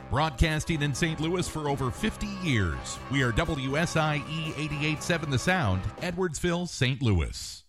Broadcasting in St. Louis for over 50 years. We are WSIE 88.7 The Sound, Edwardsville, St. Louis.